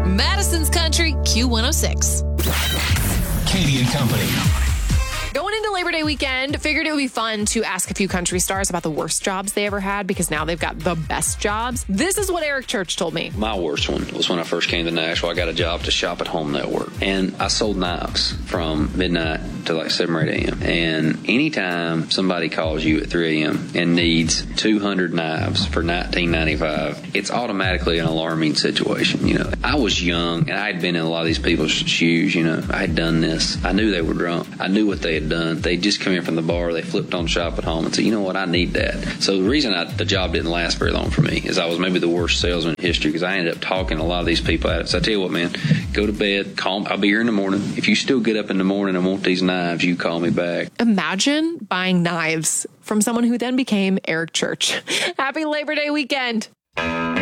Madison's Country Q106. Katie and Company. Going into Labor Day weekend, figured it would be fun to ask a few country stars about the worst jobs they ever had, because now they've got the best jobs. This is what Eric Church told me. My worst one was when I first came to Nashville. I got a job to Shop at Home Network, and I sold knives from midnight to like 7 or 8 a.m. And anytime somebody calls you at 3 a.m. and needs 200 knives for $19.95, it's automatically an alarming situation. You know, I was young and I had been in a lot of these people's shoes. You know, I had done this. I knew they were drunk. I knew what they had done. They just come in from the bar. They flipped on Shop at Home and said, you know what, I need that. So the reason the job didn't last very long for me is I was maybe the worst salesman in history, because I ended up talking a lot of these people out of it. So I tell you what, man, go to bed, call. I'll be here in the morning. If you still get up in the morning and want these knives, you call me back. Imagine buying knives from someone who then became Eric Church. Happy Labor Day weekend.